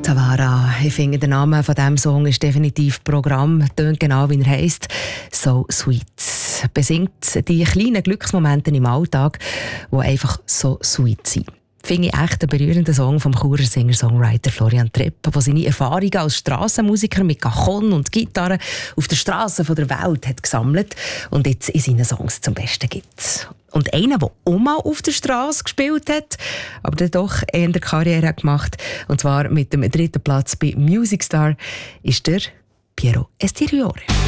Tavara. Ich finde, der Name von diesem Song ist definitiv Programm. Tönt genau, wie er heisst. «So Sweet». Besingt die kleinen Glücksmomente im Alltag, die einfach so sweet sind. Finde ich echt einen berührenden Song vom Churer Singer-Songwriter Florian Trepp, der seine Erfahrungen als Strassenmusiker mit Cajon und Gitarre auf der Straße der Welt hat gesammelt und jetzt in seinen Songs zum Besten gibt. Und einer, der auch mal auf der Straße gespielt hat, aber dann doch eher der Karriere gemacht, und zwar mit dem 3. Platz bei Music Star, ist der Piero Esteriore.